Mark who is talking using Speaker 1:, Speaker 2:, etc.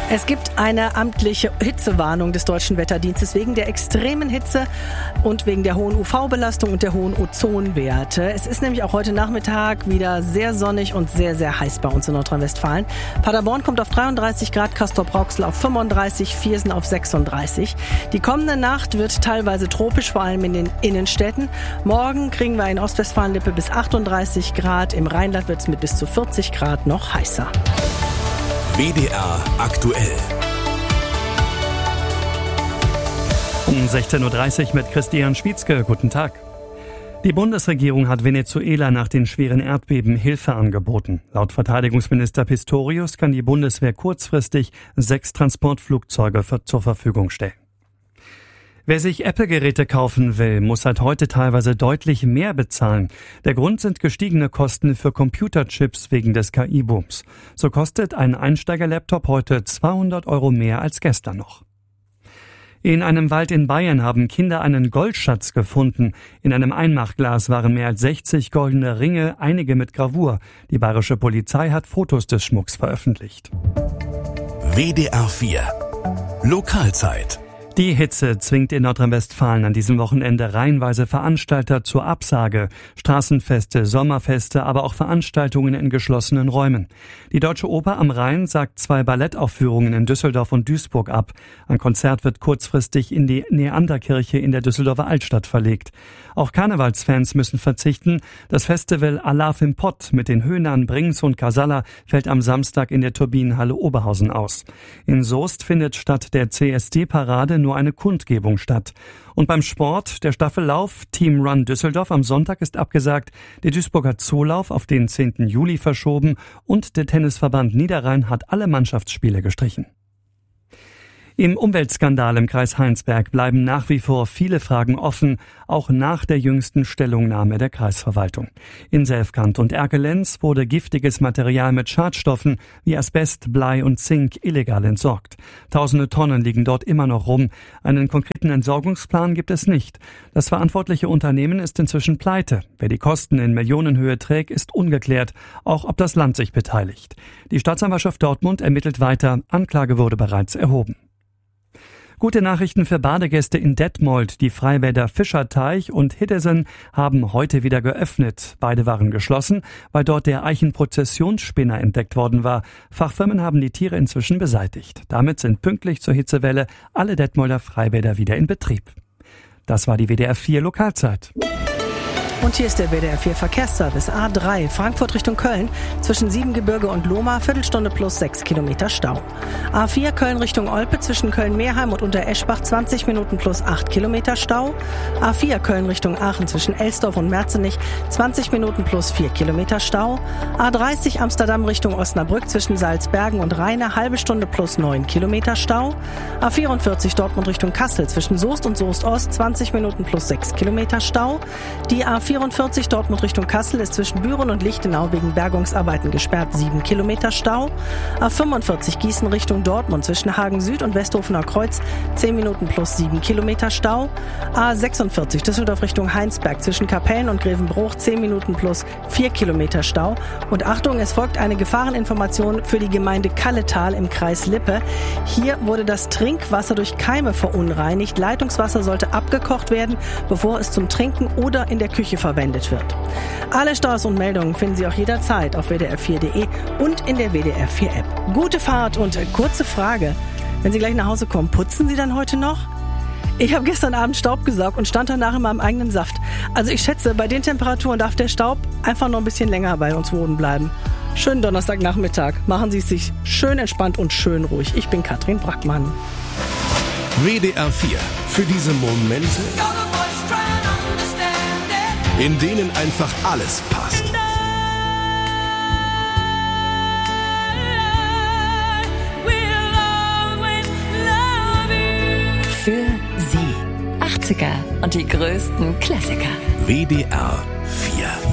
Speaker 1: Es gibt eine amtliche Hitzewarnung des Deutschen Wetterdienstes wegen der extremen Hitze und wegen der hohen UV-Belastung und der hohen Ozonwerte. Es ist nämlich auch heute Nachmittag wieder sehr sonnig und sehr, sehr heiß bei uns in Nordrhein-Westfalen. Paderborn kommt auf 33 Grad, Castrop-Rauxel auf 35, Viersen auf 36. Die kommende Nacht wird teilweise tropisch, vor allem in den Innenstädten. Morgen kriegen wir in Ostwestfalen-Lippe bis 38 Grad. Im Rheinland wird es mit bis zu 40 Grad noch heißer.
Speaker 2: WDR aktuell.
Speaker 3: Um 16.30 Uhr mit Christian Schwietzke. Guten Tag. Die Bundesregierung hat Venezuela nach den schweren Erdbeben Hilfe angeboten. Laut Verteidigungsminister Pistorius kann die Bundeswehr kurzfristig 6 Transportflugzeuge zur Verfügung stellen. Wer sich Apple-Geräte kaufen will, muss seit heute teilweise deutlich mehr bezahlen. Der Grund sind gestiegene Kosten für Computerchips wegen des KI-Booms. So kostet ein Einsteiger-Laptop heute 200 € mehr als gestern noch. In einem Wald in Bayern haben Kinder einen Goldschatz gefunden. In einem Einmachglas waren mehr als 60 goldene Ringe, einige mit Gravur. Die bayerische Polizei hat Fotos des Schmucks veröffentlicht.
Speaker 2: WDR 4 Lokalzeit.
Speaker 3: Die Hitze zwingt in Nordrhein-Westfalen an diesem Wochenende reihenweise Veranstalter zur Absage. Straßenfeste, Sommerfeste, aber auch Veranstaltungen in geschlossenen Räumen. Die Deutsche Oper am Rhein sagt 2 Ballettaufführungen in Düsseldorf und Duisburg ab. Ein Konzert wird kurzfristig in die Neanderkirche in der Düsseldorfer Altstadt verlegt. Auch Karnevalsfans müssen verzichten. Das Festival Alarv im Pott mit den Höhnern, Brings und Casalla fällt am Samstag in der Turbinenhalle Oberhausen aus. In Soest findet statt der CSD-Parade nur eine Kundgebung statt. Und beim Sport, der Staffellauf Team Run Düsseldorf am Sonntag ist abgesagt, der Duisburger Zoolauf auf den 10. Juli verschoben und der Tennisverband Niederrhein hat alle Mannschaftsspiele gestrichen. Im Umweltskandal im Kreis Heinsberg bleiben nach wie vor viele Fragen offen, auch nach der jüngsten Stellungnahme der Kreisverwaltung. In Selfkant und Erkelenz wurde giftiges Material mit Schadstoffen wie Asbest, Blei und Zink illegal entsorgt. Tausende Tonnen liegen dort immer noch rum. Einen konkreten Entsorgungsplan gibt es nicht. Das verantwortliche Unternehmen ist inzwischen pleite. Wer die Kosten in Millionenhöhe trägt, ist ungeklärt, auch ob das Land sich beteiligt. Die Staatsanwaltschaft Dortmund ermittelt weiter. Anklage wurde bereits erhoben. Gute Nachrichten für Badegäste in Detmold. Die Freibäder Fischerteich und Hiddesen haben heute wieder geöffnet. Beide waren geschlossen, weil dort der Eichenprozessionsspinner entdeckt worden war. Fachfirmen haben die Tiere inzwischen beseitigt. Damit sind pünktlich zur Hitzewelle alle Detmolder Freibäder wieder in Betrieb. Das war die WDR 4 Lokalzeit.
Speaker 1: Und hier ist der WDR 4 Verkehrsservice. A3 Frankfurt Richtung Köln zwischen Siebengebirge und Lohmar, Viertelstunde plus 6 Kilometer Stau. A4 Köln Richtung Olpe zwischen Köln-Meerheim und Untereschbach 20 Minuten plus 8 Kilometer Stau. A4 Köln Richtung Aachen zwischen Elsdorf und Merzenich 20 Minuten plus 4 Kilometer Stau. A30 Amsterdam Richtung Osnabrück zwischen Salzbergen und Rheine halbe Stunde plus 9 Kilometer Stau. A44 Dortmund Richtung Kassel zwischen Soest und Soest-Ost 20 Minuten plus 6 Kilometer Stau. Die A44 Dortmund Richtung Kassel ist zwischen Büren und Lichtenau wegen Bergungsarbeiten gesperrt, 7 Kilometer Stau. A45 Gießen Richtung Dortmund zwischen Hagen Süd und Westhofener Kreuz 10 Minuten plus 7 Kilometer Stau. A46 Düsseldorf Richtung Heinsberg zwischen Kapellen und Grevenbruch 10 Minuten plus 4 Kilometer Stau. Und Achtung, es folgt eine Gefahreninformation für die Gemeinde Kalletal im Kreis Lippe. Hier wurde das Trinkwasser durch Keime verunreinigt. Leitungswasser sollte abgekocht werden, bevor es zum Trinken oder in der Küche verwendet wird. Alle Staus und Meldungen finden Sie auch jederzeit auf wdr4.de und in der WDR 4 App. Gute Fahrt und kurze Frage. Wenn Sie gleich nach Hause kommen, putzen Sie dann heute noch? Ich habe gestern Abend Staub gesaugt und stand danach in meinem eigenen Saft. Also ich schätze, bei den Temperaturen darf der Staub einfach noch ein bisschen länger bei uns wohnen bleiben. Schönen Donnerstagnachmittag. Machen Sie es sich schön entspannt und schön ruhig. Ich bin Katrin Brackmann.
Speaker 2: WDR 4 für diese Momente, in denen einfach alles passt.
Speaker 4: Für Sie 80er und die größten Klassiker.
Speaker 2: WDR